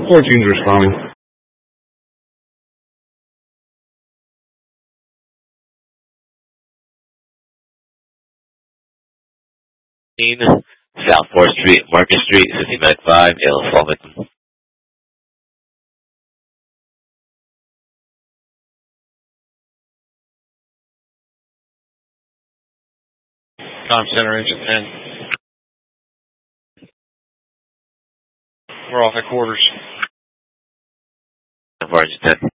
14's responding. South 4th Street, Market Street, 59.5, Allen Fall victim. Tom Center, Engine 10. We're off at quarters. Engine 10.